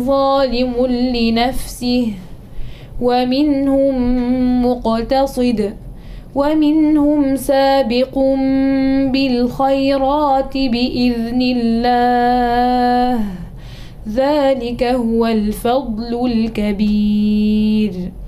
ظالم لنفسه ومنهم مقتصد ومنهم سابق بالخيرات بإذن الله ذلك هو الفضل الكبير.